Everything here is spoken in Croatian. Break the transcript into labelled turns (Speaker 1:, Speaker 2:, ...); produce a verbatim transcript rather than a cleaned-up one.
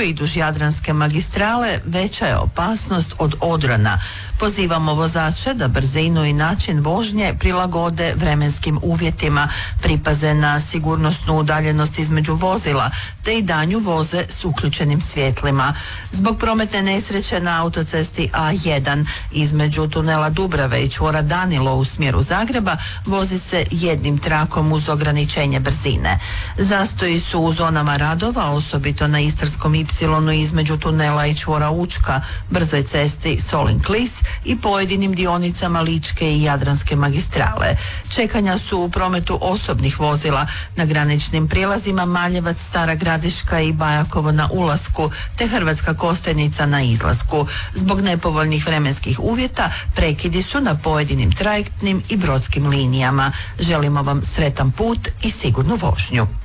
Speaker 1: Čvoru i duž Jadranske magistrale veća je opasnost od odrona. Pozivamo vozače da brzinu i način vožnje prilagode vremenskim uvjetima, pripaze na sigurnosnu udaljenost između vozila, te i danju voze s uključenim svjetlima. Zbog prometne nesreće na autocesti A jedan između tunela Dubrave i čvora Danilo u smjeru Zagreba vozi se jednim trakom uz ograničenje brzine. Zastoji su u zonama radova, osobito na Istarskom ipsilonu između tunela i čvora Učka, brzoj cesti Solin-Klis i pojedinim dionicama Ličke i Jadranske magistrale. Čekanja su u prometu osobnih vozila na graničnim prijelazima Maljevac, Stara Gradiška i Bajakovo na ulasku, te Hrvatska Kostajnica na izlasku. Zbog nepovoljnih vremenskih uvjeta prekidi su na pojedinim trajektnim i brodskim linijama. Želimo vam sretan put i sigurnu vožnju.